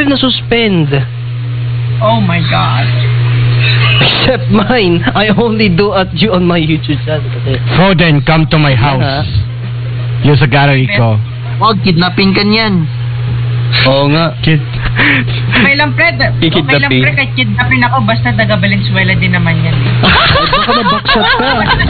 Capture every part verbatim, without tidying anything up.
rin na-suspend. Oh my God. Except mine. I only do at you on my YouTube channel. Foden, come to my house. Yung sa gallery ko. Wag, kidnapping ka niyan. Oo nga. Kid. Okay lang, pre. Okay lang, pre. Kahit kidnapin ako, basta taga Valenzuela din naman yan. Ay, baka na-backshot ka.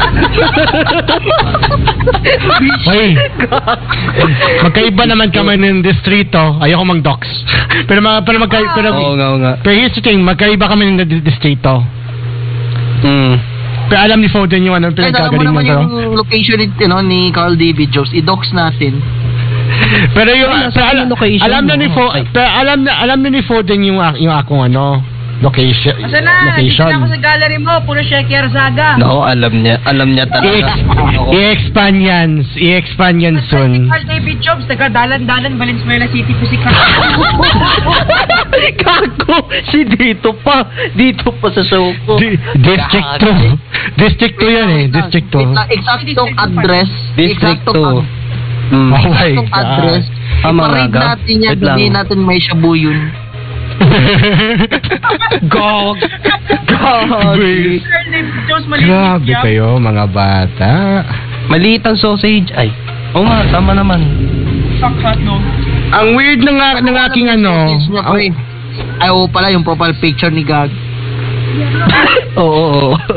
Hoy. Magkaiba naman kami ng distrito. Ayoko mang-dox. Pero, mga, pero magka... Pero, Oo nga, oo nga. pero here's the thing, magkaiba kami ng di- distrito. Hmm. Pero alam ni Foden yung ano, Kaya alam mo pinagkagaling naman mo ko. yung location ni, you know, ni Carl David Jones. I-dox natin. Pero yung Ay, nasa pero alam, location alam na mo. ni Fo, Ay. pero alam na alam na ni Foden yung ak- yung akong ano location. Asa na? Dito location. na ako sa gallery mo. Puro Sheki Arzaga. No, alam niya. Alam niya talaga. I- I-expand yan. I-expand yan Si soon. Carl David Jobs, taga Dalan-Dalan, Valenzuela City po si Carl. Kako, si dito pa. Dito pa sa show ko. Di- District two. District two yan eh. District two. Eksaktong address. District eksaktong two. Mm. Oh my eksaktong God. address. Tama nga, Iparade Gab. natin yan. Wait lang. Hindi natin may shabu yun. Gog. Gog. Carl David Jobs, maliit Grabe yan. kayo mga bata. Maliit ang sausage. Ay. Oo nga, tama naman. Sakat, no? Ang weird ng, a- ng aking ano. Niya, ang- pre. Ay, oo pala, yung profile picture ni Gag. Oo, oo, oo.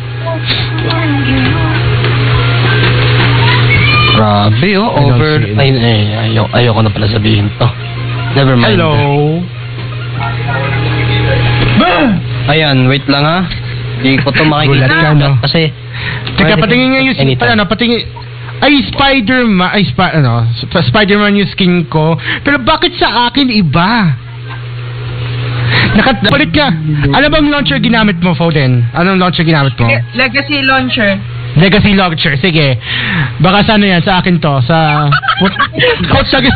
Grabe, oh. I don't Over... see it. Ay, ay, ayaw, ayoko na pala sabihin to. Never mind. Hello. Ayan, wait lang ha. Hindi ko to makikita. Gulat ka, no? Kasi... Teka, patingin nga yung Anytime. ano, patingin. Ay, Spider-Man, ay, spa, ano, Sp- Spider-Man yung skin ko. Pero bakit sa akin iba? Nakat, palit ka. Ano bang launcher ginamit mo, Foden? Anong launcher ginamit mo? Le- Legacy launcher. Legacy launcher, sige. Baka sa ano yan, sa akin to, sa... Put, put,